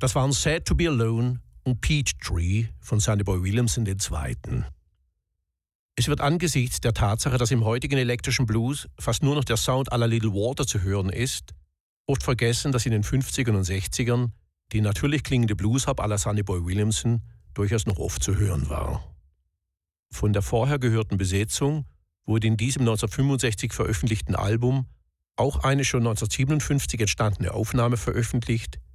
Das waren Sad to Be Alone und Peachtree von Sonny Boy Williamson II. Es wird angesichts der Tatsache, dass im heutigen elektrischen Blues fast nur noch der Sound à la Little Walter zu hören ist, oft vergessen, dass in den 50ern und 60ern die natürlich klingende Blues-Hop à la Sonny Boy Williamson durchaus noch oft zu hören war. Von der vorher gehörten Besetzung wurde in diesem 1965 veröffentlichten Album auch eine schon 1957 entstandene Aufnahme veröffentlicht,